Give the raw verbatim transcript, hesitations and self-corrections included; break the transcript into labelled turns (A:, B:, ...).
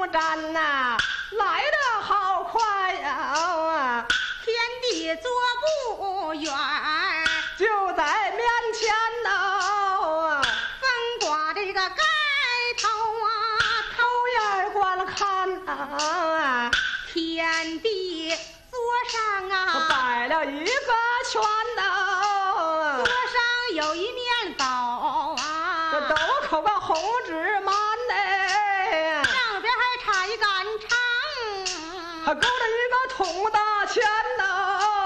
A: 杆呐，来得好快呀！
B: 天地左不远，
A: 就在面前呐，
B: 风刮这个盖头啊，
A: 头眼观看啊，
B: 天地左上啊，
A: 摆了一个圈呐，
B: 左上有一面斗啊，
A: 这斗口个红纸满嘞，
B: 上边还插一杆长，
A: 还勾着一个铜大钱呐。